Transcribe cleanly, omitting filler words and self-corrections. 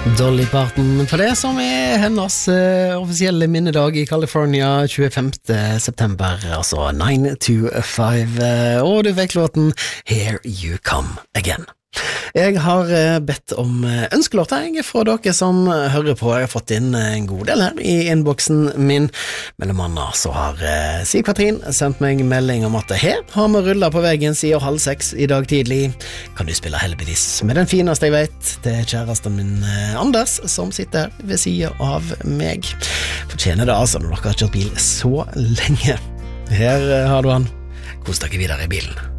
Dolly Parton for det som hennes offisielle minnedag I California 25. september, altså 9 to 5, og du fikk låten Here You Come Again. Jeg har bedt om ønskelåter fra dere som hører på. Jeg har fått inn en god del her I innboksen min. Mellom annet så har Siv Katrin sendt meg melding om at her har vi rullet på veggen siden 5:30 I dag tidlig. Kan du spille Helbedis med den fineste jeg vet? Det kjæresten min Anders som sitter her ved siden av meg. Fortjener det altså når dere har kjørt bil så lenge. Her har du han. Kos dere videre I bilen.